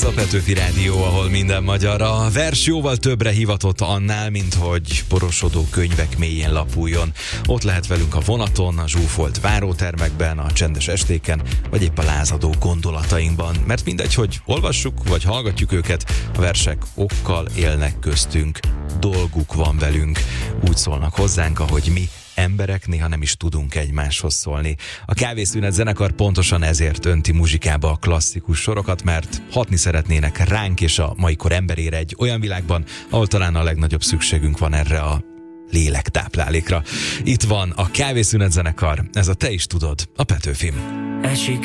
a Petőfi Rádió, ahol minden magyar. A vers jóval többre hivatott annál, mint hogy porosodó könyvek mélyén lapuljon. Ott lehet velünk a vonaton, a zsúfolt várótermekben, a csendes estéken, vagy épp a lázadó gondolatainkban. Mert mindegy, hogy olvassuk, vagy hallgatjuk őket, a versek okkal élnek köztünk. Dolguk van velünk. Úgy szólnak hozzánk, ahogy mi emberek néha nem is tudunk egymáshoz szólni. A Kávészünet zenekar pontosan ezért önti muzsikába a klasszikus sorokat, mert hatni szeretnének ránk és a mai kor emberére egy olyan világban, ahol talán a legnagyobb szükségünk van erre a lélektáplálékra. Itt van a Kávészünet zenekar, ez a Te is tudod, a Petőfim. Esik